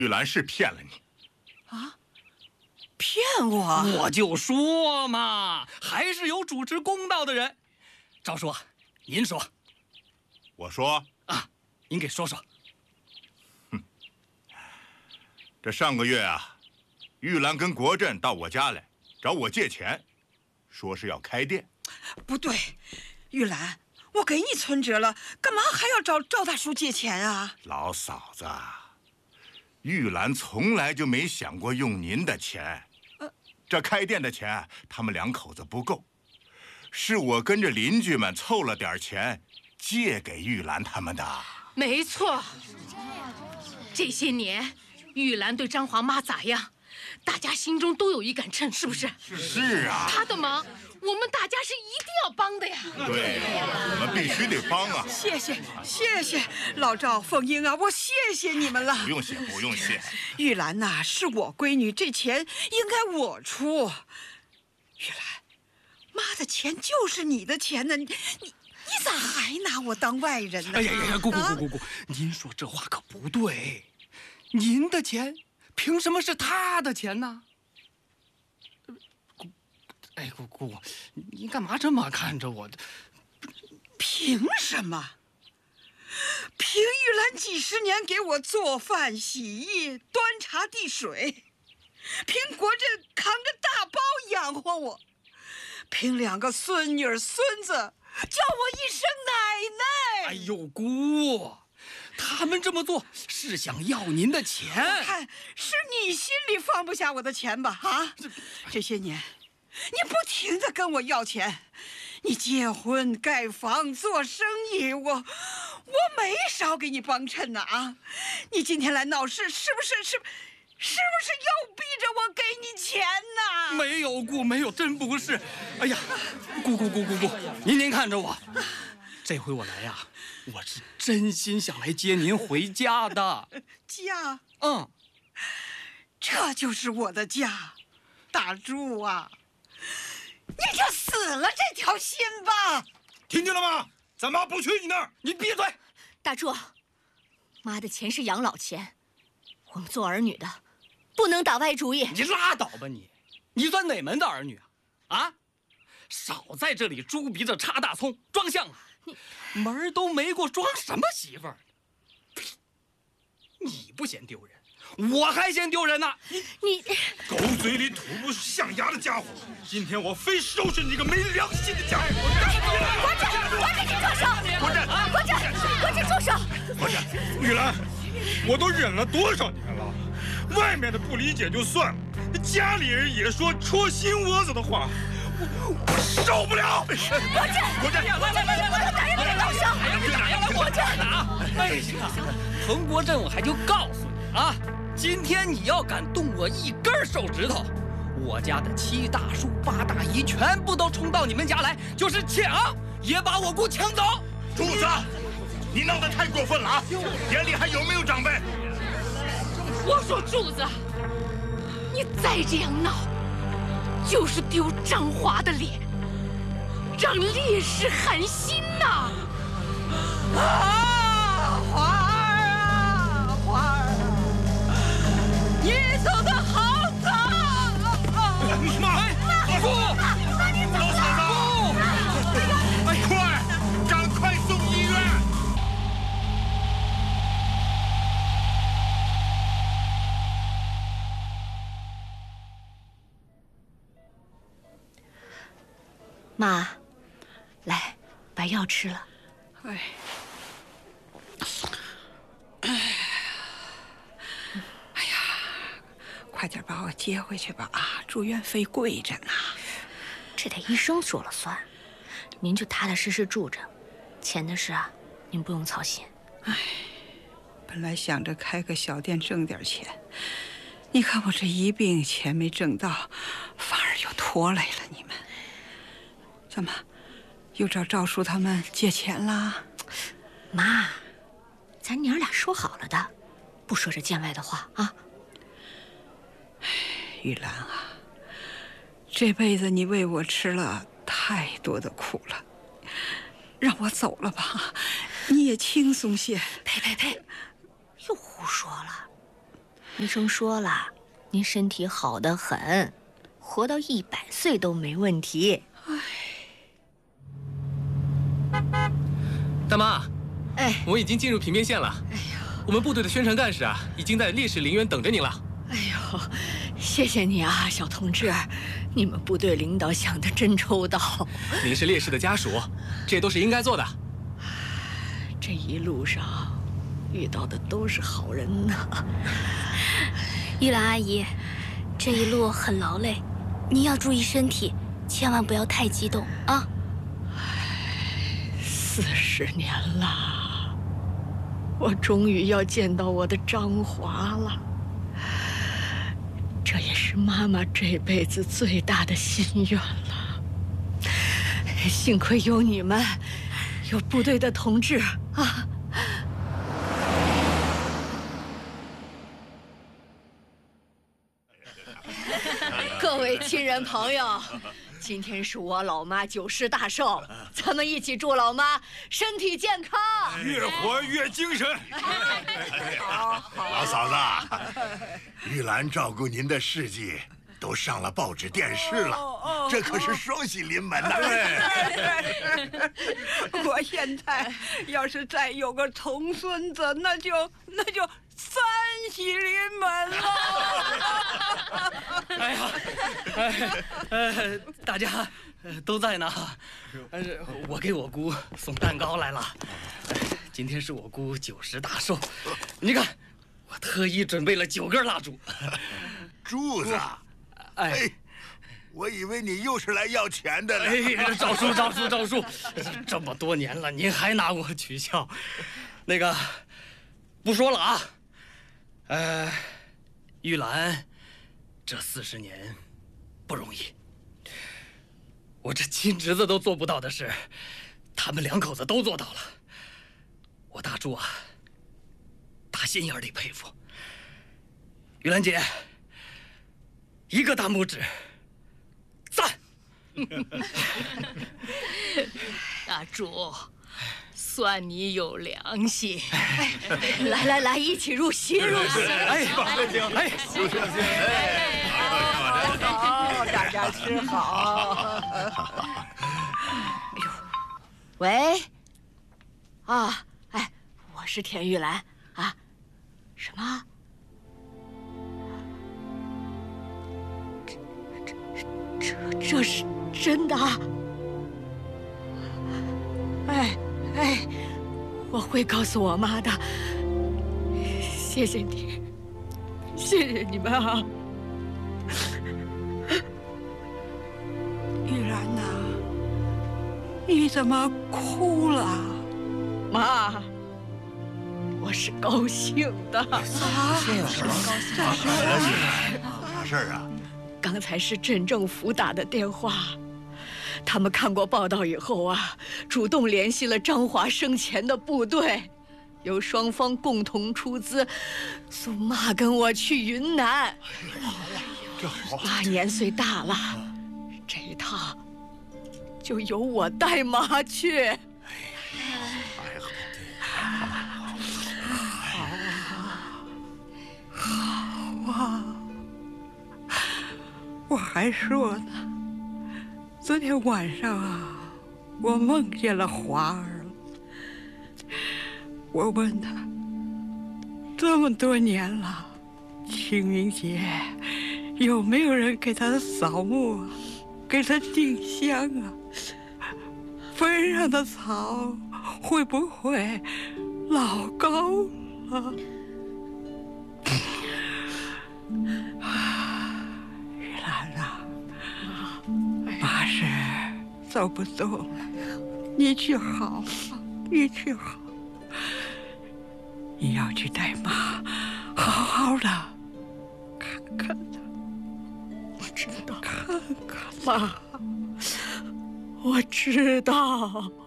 玉兰是骗了你。 啊？骗我？ 我就说嘛，还是有主持公道的人。赵叔，您说。 我说啊，您给说说。 这上个月啊，玉兰跟国振到我家来找我借钱，说是要开店。 不对，玉兰，我给你存折了，干嘛还要找赵大叔借钱啊？ 老嫂子，玉兰从来就没想过用您的钱。这开店的钱，他们两口子不够，是我跟着邻居们凑了点钱，借给玉兰他们的。 没错，这些年。玉兰对张华妈咋样？大家心中都有一杆秤，是不是？ 是啊。 她的忙，我们大家是一定要帮的呀。 对，我们必须得帮啊！ 谢谢，老赵、凤英啊，我谢谢你们了。 不用谢，不用谢。 玉兰呐，是我闺女，这钱应该我出。玉兰，妈的钱就是你的钱呢，你咋还拿我当外人呢？ 哎呀，姑，您说这话可不对。您的钱凭什么是他的钱呢？姑，你干嘛这么看着我？ 凭什么？凭玉兰几十年给我做饭、洗衣、端茶递水，凭国振扛着大包养活我，凭2个孙女孙子叫我一声奶奶。 哎呦，姑。他们这么做是想要您的钱， 我看是你心里放不下我的钱吧？啊，这些年你不停地跟我要钱，你结婚、盖房、做生意，我没少给你帮衬呢啊！你今天来闹事，是不是又逼着我给你钱呢？ 没有，姑，没有，真不是。哎呀，姑，您看着我，这回我来呀。我是真心想来接您回家的。 家？ 这就是我的家，大柱啊，你就死了这条心吧！ 听见了吗？咱妈不去你那儿， 你闭嘴！ 大柱，妈的钱是养老钱，我们做儿女的不能打歪主意。 你拉倒吧你算哪门的儿女啊？啊！少在这里猪鼻子插大葱，装像啊！门儿都没过，装什么媳妇儿？你不嫌丢人，我还嫌丢人呢！ 你狗嘴里吐不出象牙的家伙！今天我非收拾你这个没良心的家伙！ 国振，你住手！国振，住手！ 国振，玉兰，我都忍了多少年了？外面的不理解就算了，家里人也说戳心窝子的话。我受不了！国振， 来，打人别动手！ 国振啊！哎呀，彭国振，我还就告诉你啊，今天你要敢动我一根手指头，我家的7大叔8大姨全部都冲到你们家来，就是抢也把我姑抢走。 柱子，你闹得太过分了啊！眼里还有没有长辈？ 我说柱子，你再这样闹，就是丢张华的脸，让烈士寒心呐！ 华儿，你走得好早！ 妈， 老嫂子，快，赶快送医院！ 妈，来，把药吃了。 哎呀，快点把我接回去吧！啊，住院费贵着呢。 这得医生说了算，您就踏踏实实住着，钱的事啊，您不用操心。 本来想着开个小店挣点钱，你看我这一病，钱没挣到，反而又拖累了你们。怎么，又找赵叔他们借钱啦？ 妈，咱娘俩说好了的，不说这见外的话啊。 玉兰啊，这辈子你为我吃了太多的苦了，让我走了吧，你也轻松些。 呸，又胡说了。 医生说了，您身体好得很，活到100岁都没问题。 大妈， 哎， 我已经进入平边线了。哎呦，我们部队的宣传干事啊，已经在烈士陵园等着您了。 哎呦，谢谢你啊，小同志，你们部队领导想得真周到。 您是烈士的家属，这都是应该做的。 这一路上遇到的都是好人呐。 玉兰阿姨，这一路很劳累，您要注意身体，千万不要太激动啊。 40年了，我终于要见到我的张华了。这也是妈妈这辈子最大的心愿了。幸亏有你们，有部队的同志啊。各位亲人朋友，今天是我老妈90世大寿，咱们一起祝老妈身体健康， 越活越精神。 老嫂子，玉兰照顾您的事迹都上了报纸电视了，这可是双喜临门呐！ 我现在要是再有个重孙子，那就3喜临门了。 哎呀，大家都在呢。我给我姑送蛋糕来了。今天是我姑90大寿，你看，我特意准备了9根蜡烛。 柱子， 哎， 我以为你又是来要钱的呢。 哎，赵叔，这么多年了，您还拿我取笑？那个，不说了啊。玉兰，这40年不容易。我这亲侄子都做不到的事，他们2口子都做到了。我大柱啊，打心眼里佩服。玉兰姐，一个大拇指，赞！ 大柱，算你有良心。来，一起入席。 哎， 好，大家吃好。 哎呦，喂，啊，哎，我是田玉兰啊，什么？这是真的？哎，我会告诉我妈的。谢谢你，谢谢你们啊！ 玉兰呐，你怎么哭了？ 妈，我是高兴的。 啥事儿啊？ 刚才是镇政府打的电话，他们看过报道以后啊，主动联系了张华生前的部队，由双方共同出资，送妈跟我去云南。 这好， 妈年岁大了，这一趟就由我带妈去。 好啊！我还说呢，昨天晚上啊，我梦见了华儿了。我问他，这么多年了，清明节有没有人给他扫墓啊，给他敬香啊？坟上的草会不会老高了？玉兰啊，妈是走不动了，你去好，你去好，你要去带妈，好好的看看她。 我知道， 看看妈，我知道。